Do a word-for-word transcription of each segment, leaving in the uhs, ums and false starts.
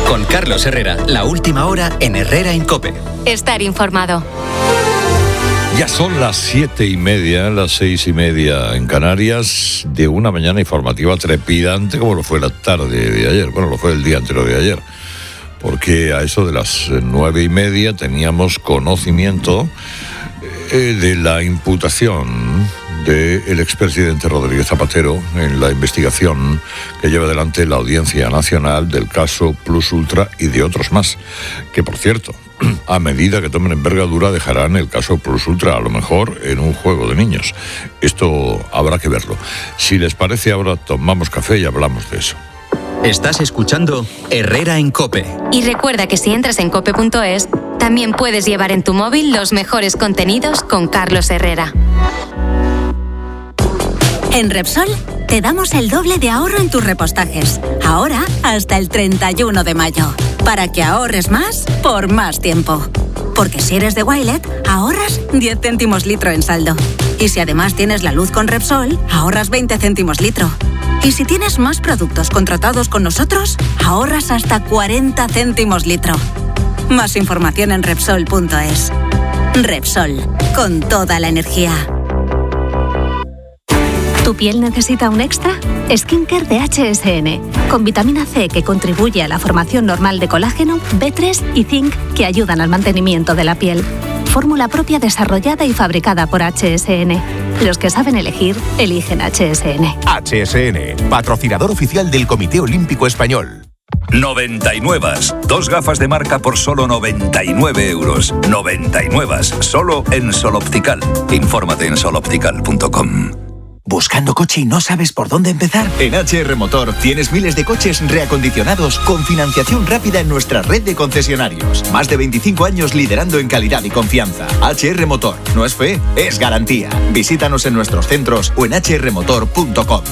Con Carlos Herrera, la última hora en Herrera en COPE. Estar informado. Ya son las siete y media, las seis y media en Canarias, de una mañana informativa trepidante como lo fue la tarde de ayer. Bueno, lo fue el día anterior de ayer. Porque a eso de las nueve y media teníamos conocimiento eh, de la imputación del expresidente Rodríguez Zapatero en la investigación que lleva adelante la Audiencia Nacional del caso Plus Ultra y de otros más, que por cierto, a medida que tomen envergadura dejarán el caso Plus Ultra a lo mejor en un juego de niños. Esto habrá que verlo. Si les parece, ahora tomamos café y hablamos de eso. Estás escuchando Herrera en COPE. Y recuerda que si entras en cope punto es, también puedes llevar en tu móvil los mejores contenidos con Carlos Herrera. En Repsol te damos el doble de ahorro en tus repostajes. Ahora hasta el treinta y uno de mayo. Para que ahorres más por más tiempo. Porque si eres de Wilet, ahorras diez céntimos litro en saldo. Y si además tienes la luz con Repsol, ahorras veinte céntimos litro. Y si tienes más productos contratados con nosotros, ahorras hasta cuarenta céntimos litro. Más información en Repsol punto es. Repsol, con toda la energía. ¿Tu piel necesita un extra? Skincare de H S N, con vitamina C que contribuye a la formación normal de colágeno, B tres y zinc que ayudan al mantenimiento de la piel. Fórmula propia desarrollada y fabricada por H S N. Los que saben elegir, eligen H S N. H S N, patrocinador oficial del Comité Olímpico Español. noventa y nueve. Dos gafas de marca por solo noventa y nueve euros. noventa y nueve. Solo en Sol Optical. Infórmate en sol optical punto com. ¿Buscando coche y no sabes por dónde empezar? En H R Motor tienes miles de coches reacondicionados con financiación rápida en nuestra red de concesionarios. Más de veinticinco años liderando en calidad y confianza. H R Motor. No es fe, es garantía. Visítanos en nuestros centros o en h r motor punto com.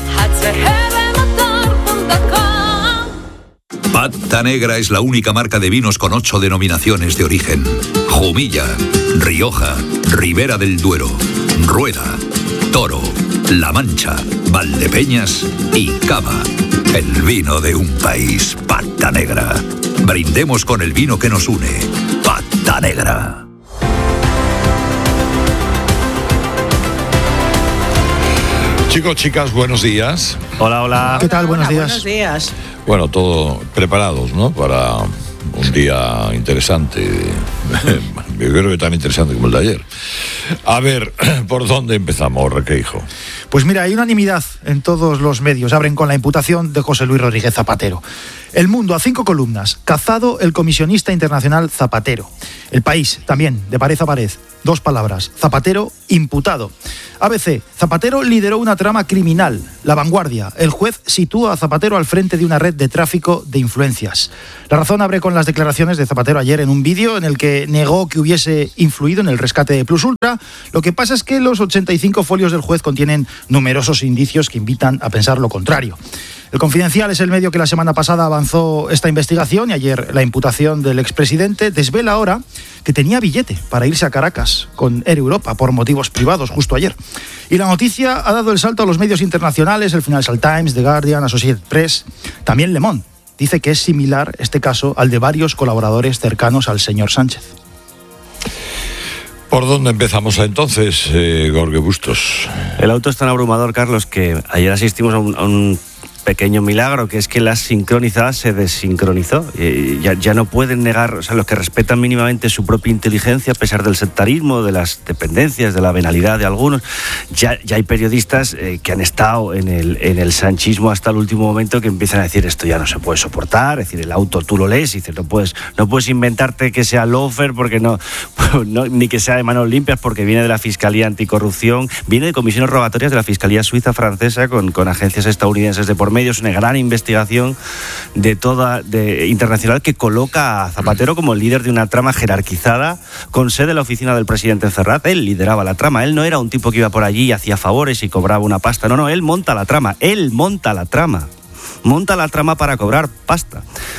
Pata Negra es la única marca de vinos con ocho denominaciones de origen. Jumilla, Rioja, Ribera del Duero, Rueda, Toro, La Mancha, Valdepeñas y Cava. El vino de un país. Pata Negra. Brindemos con el vino que nos une. Pata Negra. Chicos, chicas, buenos días. Hola, hola. ¿Qué tal? Buenos hola, días. Buenos días. Bueno, todo preparados, ¿no? Para un día interesante. Yo creo que tan interesante como el de ayer. A ver, ¿por dónde empezamos, Requeijo? Pues mira, hay unanimidad en todos los medios. Abren con la imputación de José Luis Rodríguez Zapatero. El Mundo, a cinco columnas. Cazado el comisionista internacional Zapatero. El País, también, de pared a pared. Dos palabras. Zapatero, imputado. A B C, Zapatero lideró una trama criminal. La Vanguardia, el juez sitúa a Zapatero al frente de una red de tráfico de influencias. La Razón abre con las declaraciones de Zapatero ayer en un vídeo en el que negó que hubiese influido en el rescate de Plus Ultra. Lo que pasa es que los ochenta y cinco folios del juez contienen numerosos indicios que invitan a pensar lo contrario. El Confidencial es el medio que la semana pasada avanzó esta investigación y ayer la imputación del expresidente desvela ahora que tenía billete para irse a Caracas con Air Europa por motivos privados justo ayer. Y la noticia ha dado el salto a los medios internacionales, el Financial Times, The Guardian, Associated Press, también Le Monde. Dice que es similar este caso al de varios colaboradores cercanos al señor Sánchez. ¿Por dónde empezamos entonces, eh, Jorge Bustos? El auto es tan abrumador, Carlos, que ayer asistimos a un, a un pequeño milagro, que es que la sincronizada se desincronizó. Eh, ya, ya no pueden negar, o sea, los que respetan mínimamente su propia inteligencia, a pesar del sectarismo, de las dependencias, de la venalidad de algunos. Ya, ya hay periodistas eh, que han estado en el, en el sanchismo hasta el último momento, que empiezan a decir esto ya no se puede soportar. Es decir, el auto tú lo lees y dices, no puedes, no puedes inventarte que sea loafer, porque no, no, ni que sea de manos limpias, porque viene de la Fiscalía Anticorrupción, viene de comisiones rogatorias de la Fiscalía Suiza francesa con, con agencias estadounidenses de por medio. Es una gran investigación de toda de, internacional que coloca a Zapatero como el líder de una trama jerarquizada con sede en la oficina del presidente en Ferraz. Él lideraba la trama. Él no era un tipo que iba por allí y hacía favores y cobraba una pasta. No, no, él monta la trama. Él monta la trama. Monta la trama para cobrar pasta.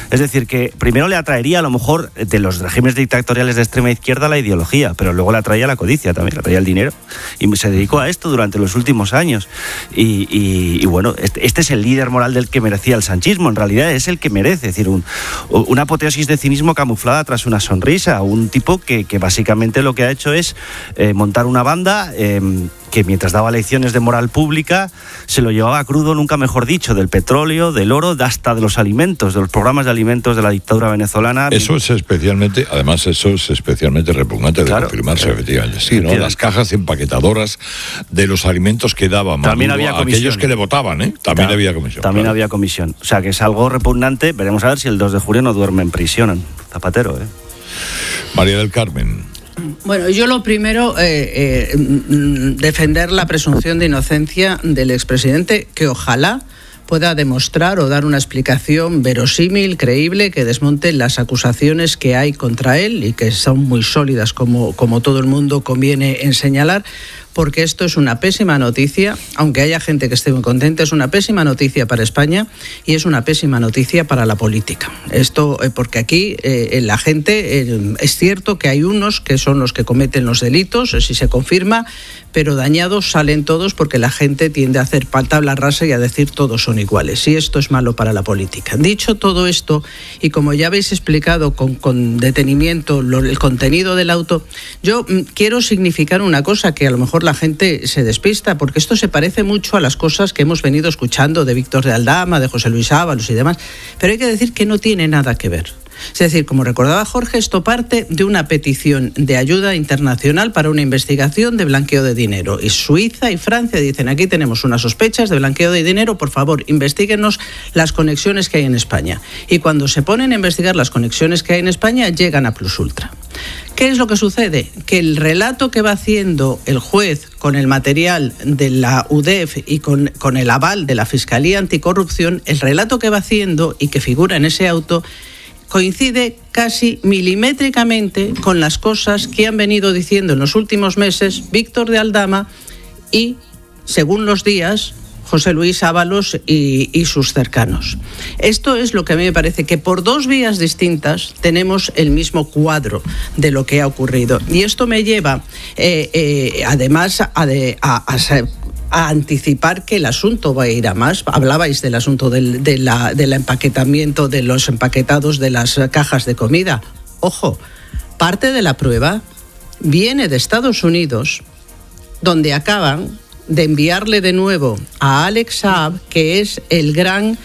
Es decir, que primero le atraería a lo mejor de los regímenes dictatoriales de extrema izquierda la ideología, pero luego le atraía la codicia también, le atraía el dinero. Y se dedicó a esto durante los últimos años. Y, y, y bueno, este, este es el líder moral del que merecía el sanchismo. En realidad es el que merece, es decir, un, una apoteosis de cinismo camuflada tras una sonrisa. Un tipo que, que básicamente lo que ha hecho es eh, montar una banda eh, que mientras daba lecciones de moral pública se lo llevaba crudo, nunca mejor dicho, del petróleo, del oro, hasta de los alimentos, de los programas de alimentos de la dictadura venezolana. Eso es especialmente, además eso es especialmente repugnante de claro, confirmarse, eh, efectivamente. Sí, ¿no? Las cajas empaquetadoras de los alimentos que daban también había a aquellos que le votaban, ¿eh? También Ta- había comisión. También claro. había comisión. O sea, que es algo repugnante. Veremos a ver si el dos de julio no duerme en prisión Zapatero, ¿eh? María del Carmen. Bueno, yo lo primero, eh, eh, defender la presunción de inocencia del expresidente, que ojalá pueda demostrar o dar una explicación verosímil, creíble, que desmonte las acusaciones que hay contra él y que son muy sólidas, como, como todo el mundo conviene en señalar, porque esto es una pésima noticia, aunque haya gente que esté muy contenta, es una pésima noticia para España y es una pésima noticia para la política. Esto eh, porque aquí eh, la gente, eh, es cierto que hay unos que son los que cometen los delitos, si se confirma, pero dañados salen todos porque la gente tiende a hacer tabla rasa y a decir todos son iguales, y esto es malo para la política. Dicho todo esto, y como ya habéis explicado con, con detenimiento lo, el contenido del auto, yo mm, quiero significar una cosa que a lo mejor la gente se despista, porque esto se parece mucho a las cosas que hemos venido escuchando de Víctor de Aldama, de José Luis Ábalos y demás, pero hay que decir que no tiene nada que ver. Es decir, como recordaba Jorge, esto parte de una petición de ayuda internacional para una investigación de blanqueo de dinero. Y Suiza y Francia dicen, aquí tenemos unas sospechas de blanqueo de dinero, por favor, investíguenos las conexiones que hay en España. Y cuando se ponen a investigar las conexiones que hay en España, llegan a Plus Ultra. ¿Qué es lo que sucede? Que el relato que va haciendo el juez con el material de la U D E F y con, con el aval de la Fiscalía Anticorrupción, el relato que va haciendo y que figura en ese auto, coincide casi milimétricamente con las cosas que han venido diciendo en los últimos meses Víctor de Aldama y, según los días, José Luis Ábalos y, y sus cercanos. Esto es lo que a mí me parece, que por dos vías distintas tenemos el mismo cuadro de lo que ha ocurrido. Y esto me lleva, eh, eh, además, a, de, a, a a anticipar que el asunto va a ir a más. Hablabais del asunto del de la, del empaquetamiento de los empaquetados de las cajas de comida. Ojo, parte de la prueba viene de Estados Unidos, donde acaban de enviarle de nuevo a Alex Saab, que es el gran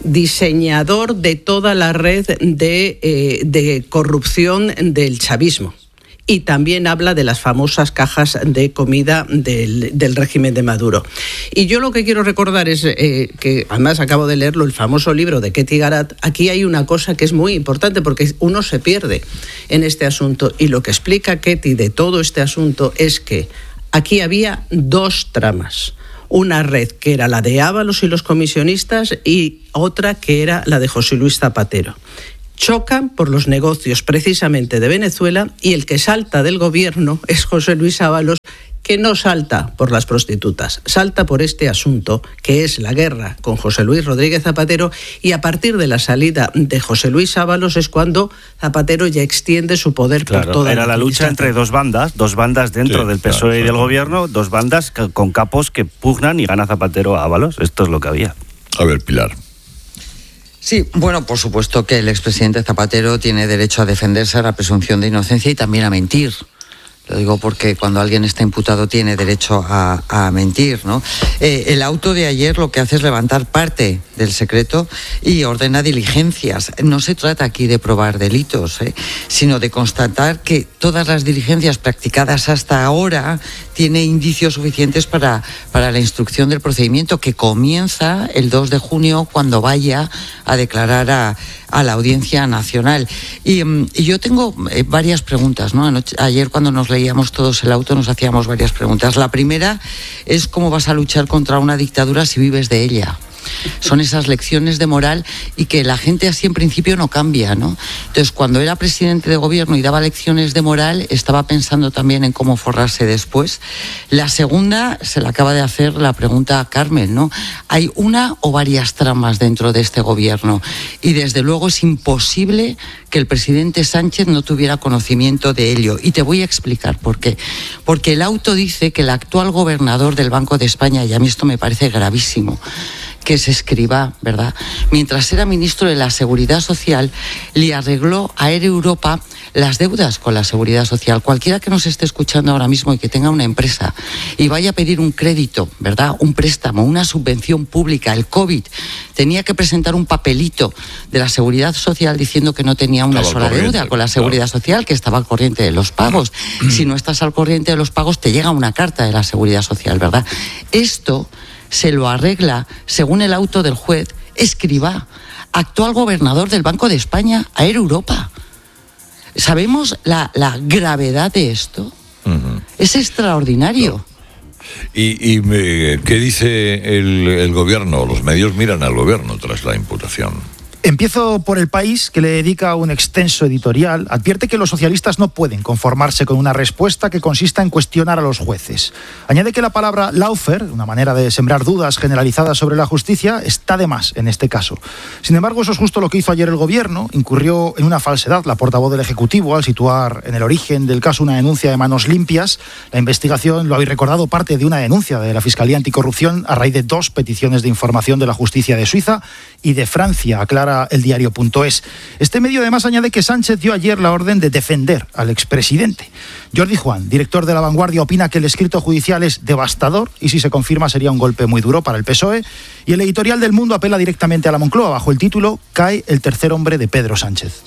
diseñador de toda la red de, eh, de corrupción del chavismo. Y también habla de las famosas cajas de comida del, del régimen de Maduro. Y yo lo que quiero recordar es eh, que, además acabo de leerlo, el famoso libro de Ketty Garat. Aquí hay una cosa que es muy importante porque uno se pierde en este asunto. Y lo que explica Ketty de todo este asunto es que aquí había dos tramas. Una red que era la de Ábalos y los comisionistas y otra que era la de José Luis Zapatero. Chocan por los negocios precisamente de Venezuela y el que salta del gobierno es José Luis Ábalos, que no salta por las prostitutas, salta por este asunto que es la guerra con José Luis Rodríguez Zapatero, y a partir de la salida de José Luis Ábalos es cuando Zapatero ya extiende su poder claro, por toda era la Era la lucha entre dos bandas, dos bandas dentro sí, del P S O E claro, y del claro. gobierno, dos bandas con capos que pugnan y gana Zapatero a Ábalos. Esto es lo que había. A ver, Pilar. Sí, bueno, por supuesto que el expresidente Zapatero tiene derecho a defenderse a la presunción de inocencia y también a mentir. Lo digo porque cuando alguien está imputado tiene derecho a, a mentir, ¿no? Eh, el auto de ayer lo que hace es levantar parte del secreto y ordena diligencias. No se trata aquí de probar delitos, ¿eh? sino de constatar que todas las diligencias practicadas hasta ahora tiene indicios suficientes para, para la instrucción del procedimiento, que comienza el dos de junio cuando vaya a declarar a, a la Audiencia Nacional. Y, y yo tengo eh, varias preguntas, ¿no? Anoche, ayer cuando nos leíamos todos el auto nos hacíamos varias preguntas. La primera es cómo vas a luchar contra una dictadura si vives de ella. Son esas lecciones de moral y que la gente así en principio no cambia, ¿no? Entonces, cuando era presidente de gobierno y daba lecciones de moral, estaba pensando también en cómo forrarse después. La segunda se la acaba de hacer la pregunta a Carmen, ¿no? Hay una o varias tramas dentro de este gobierno y desde luego es imposible que el presidente Sánchez no tuviera conocimiento de ello. Y te voy a explicar por qué. Porque el auto dice que el actual gobernador del Banco de España, y a mí esto me parece gravísimo, que es Escrivá, ¿verdad?, mientras era ministro de la Seguridad Social, le arregló a Air Europa las deudas con la Seguridad Social. Cualquiera que nos esté escuchando ahora mismo y que tenga una empresa y vaya a pedir un crédito, ¿verdad?, un préstamo, una subvención pública, el COVID, tenía que presentar un papelito de la Seguridad Social diciendo que no tenía una sola deuda con la Seguridad Social, que estaba al corriente de los pagos. Si no estás al corriente de los pagos, te llega una carta de la Seguridad Social, ¿verdad? Esto se lo arregla, según el auto del juez, Escrivá, actual gobernador del Banco de España, a Air Europa. ¿Sabemos la, la gravedad de esto? Uh-huh. Es extraordinario. No. ¿Y, y me, qué dice el, el gobierno? Los medios miran al gobierno tras la imputación. Empiezo por El País, que le dedica un extenso editorial. Advierte que los socialistas no pueden conformarse con una respuesta que consista en cuestionar a los jueces. Añade que la palabra lawfare, una manera de sembrar dudas generalizadas sobre la justicia, está de más en este caso. Sin embargo, eso es justo lo que hizo ayer el gobierno. Incurrió en una falsedad la portavoz del Ejecutivo al situar en el origen del caso una denuncia de manos limpias. La investigación, lo habéis recordado, parte de una denuncia de la Fiscalía Anticorrupción a raíz de dos peticiones de información de la justicia de Suiza y de Francia, aclara el diario punto es. Este medio además añade que Sánchez dio ayer la orden de defender al expresidente. Jordi Juan, director de La Vanguardia, opina que el escrito judicial es devastador y si se confirma sería un golpe muy duro para el P S O E. Y el editorial del Mundo apela directamente a la Moncloa bajo el título «Cae el tercer hombre de Pedro Sánchez».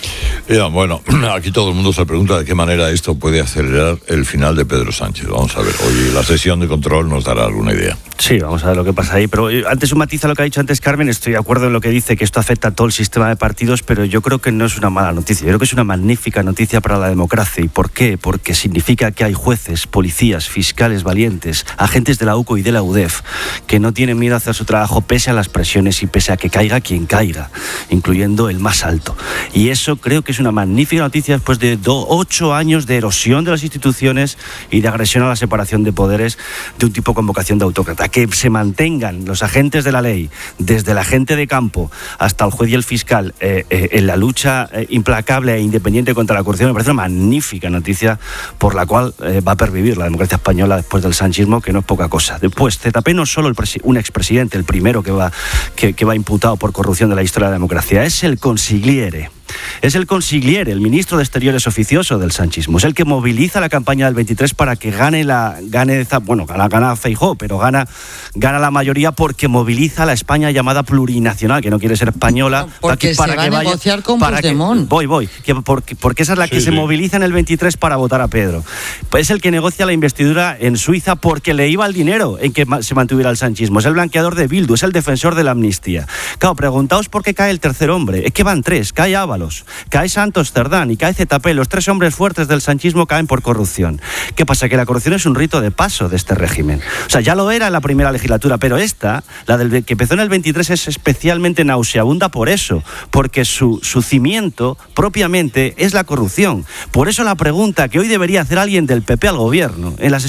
Ya, bueno, aquí todo el mundo se pregunta de qué manera esto puede acelerar el final de Pedro Sánchez. Vamos a ver, hoy la sesión de control nos dará alguna idea. Sí, vamos a ver lo que pasa ahí, pero antes un matiz a lo que ha dicho antes Carmen. Estoy de acuerdo en lo que dice, que esto afecta a todo el sistema de partidos, pero yo creo que no es una mala noticia, yo creo que es una magnífica noticia para la democracia. ¿Y por qué? Porque significa que hay jueces, policías, fiscales valientes, agentes de la U C O y de la U D E F, que no tienen miedo a hacer su trabajo pese a las presiones y pese a que caiga quien caiga, incluyendo el más alto. Y eso creo que es una magnífica noticia después de do, ocho años de erosión de las instituciones y de agresión a la separación de poderes de un tipo con vocación de autócrata. Que se mantengan los agentes de la ley, desde el agente de campo hasta el juez y el fiscal, eh, eh, en la lucha eh, implacable e independiente contra la corrupción, me parece una magnífica noticia por la cual eh, va a pervivir la democracia española después del sanchismo, que no es poca cosa. Después, Z P no es solo el presi- un expresidente, el primero que va, que, que va imputado por corrupción de la historia de la democracia, es el consigliere. Es el consigliere, el ministro de Exteriores oficioso del sanchismo. Es el que moviliza la campaña del veintitrés para que gane la gane bueno, gana, gana Feijóo, pero gana, gana la mayoría porque moviliza a la España llamada plurinacional, que no quiere ser española. No, porque para se que, va para a que negociar vaya, con para Puigdemont. Que, voy, voy. Que porque, porque esa es la que sí, se sí. moviliza en el veintitrés para votar a Pedro. Pues es el que negocia la investidura en Suiza porque le iba el dinero en que se mantuviera el sanchismo. Es el blanqueador de Bildu, es el defensor de la amnistía. Claro, preguntaos por qué cae el tercer hombre. Es que van tres. Cae Ábalos, cae Santos Cerdán y cae Z P. Los tres hombres fuertes del sanchismo caen por corrupción. ¿Qué pasa? Que la corrupción es un rito de paso de este régimen. O sea, ya lo era en la primera legislatura, pero esta, la del que empezó en el veintitrés, es especialmente nauseabunda por eso, porque su, su cimiento propiamente es la corrupción. Por eso la pregunta que hoy debería hacer alguien del P P al gobierno en la